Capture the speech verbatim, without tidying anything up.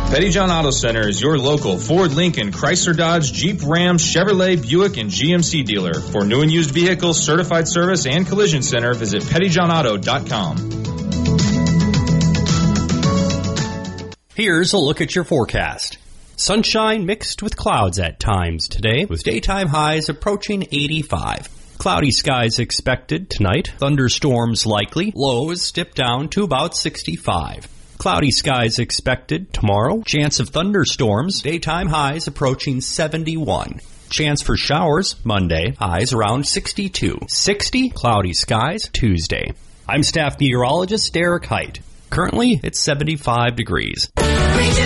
Petty John Auto Center is your local Ford, Lincoln, Chrysler, Dodge, Jeep, Ram, Chevrolet, Buick, and G M C dealer. For new and used vehicles, certified service, and collision center, visit petty john auto dot com. Here's a look at your forecast. Sunshine mixed with clouds at times today, with daytime highs approaching eighty-five. Cloudy skies expected tonight. Thunderstorms likely. Lows dip down to about sixty-five. Cloudy skies expected tomorrow. Chance of thunderstorms. Daytime highs approaching seventy-one. Chance for showers Monday. Highs around sixty-two. sixty. Cloudy skies Tuesday. I'm staff meteorologist Derek Height. Currently, it's seventy-five degrees.